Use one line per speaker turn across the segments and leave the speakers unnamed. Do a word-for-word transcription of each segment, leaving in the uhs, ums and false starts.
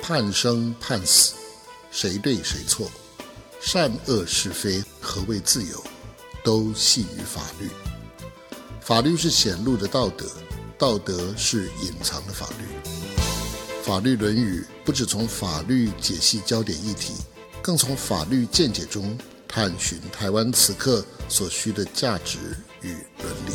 判生判死，谁对谁错，善恶是非，何谓自由，都系于法律。法律是显露的道德，道德是隐藏的法律。法律论语不只从法律解析焦点议题，更从法律见解中探寻台湾此刻所需的价值与伦理。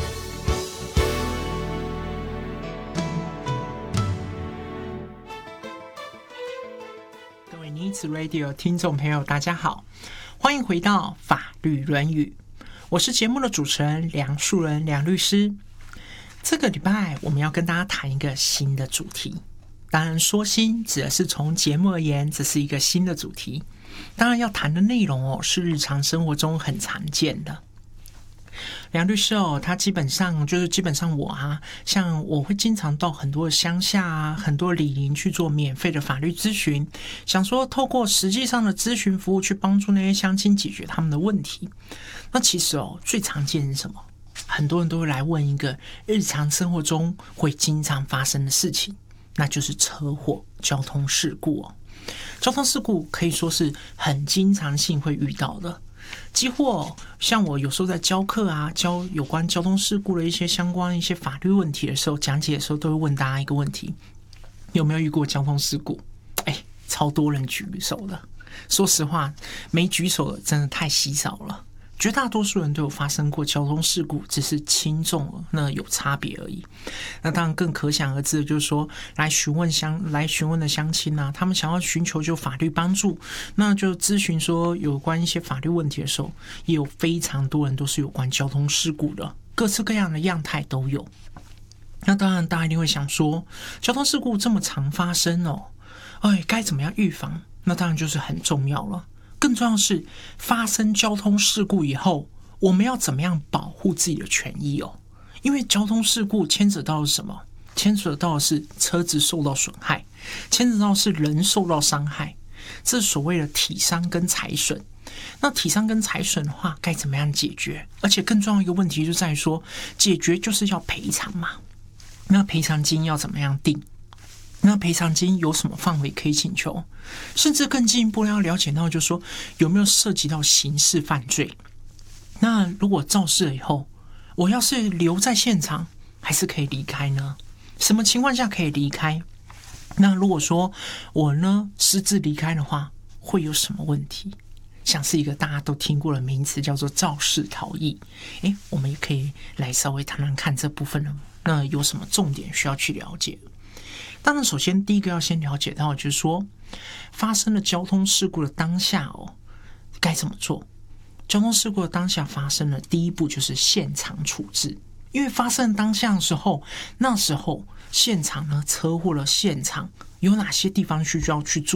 各位尼子 Radio 听众朋友大家好，欢迎回到法律论语，我是节目的主持人梁树人梁律师。这个礼拜我们要跟大家谈一个新的主题，当然说新指的是从节目而言，这是一个新的主题。当然要谈的内容哦，是日常生活中很常见的。梁律师哦，他基本上就是基本上我啊，像我会经常到很多乡下啊，很多里邻去做免费的法律咨询，想说透过实际上的咨询服务去帮助那些乡亲解决他们的问题。那其实哦，最常见是什么？很多人都会来问一个日常生活中会经常发生的事情，那就是车祸、交通事故哦。交通事故可以说是很经常性会遇到的。几乎哦，像我有时候在教课啊，教有关交通事故的一些相关一些法律问题的时候，讲解的时候都会问大家一个问题：有没有遇过交通事故？哎，超多人举手的。说实话，没举手的真的太稀少了。绝大多数人都有发生过交通事故，只是轻重那有差别而已。那当然更可想而知的就是说，来询问乡来询问的乡亲啊，他们想要寻求就法律帮助，那就咨询说有关一些法律问题的时候，也有非常多人都是有关交通事故的，各式各样的样态都有。那当然大家一定会想说，交通事故这么常发生哦，哎，该怎么样预防？那当然就是很重要了。更重要的是，发生交通事故以后，我们要怎么样保护自己的权益哦？因为交通事故牵扯到的是什么？牵扯到的是车子受到损害，牵扯到的是人受到伤害，这是所谓的体伤跟财损。那体伤跟财损的话，该怎么样解决？而且更重要一个问题就在于说，解决就是要赔偿嘛。那赔偿金要怎么样定？那赔偿金有什么范围可以请求？甚至更进一步要了解到，就是说有没有涉及到刑事犯罪？那如果肇事了以后，我要是留在现场，还是可以离开呢？什么情况下可以离开？那如果说我呢私自离开的话，会有什么问题？像是一个大家都听过的名词，叫做肇事逃逸。诶，我们也可以来稍微谈谈看这部分了。那有什么重点需要去了解？当然首先第一个要先了解到就是说，发生了交通事故的当下哦，该怎么做？交通事故的当下发生了，第一步就是现场处置。因为发生当下的时候，那时候现场呢，车祸的现场有哪些地方需要去注意？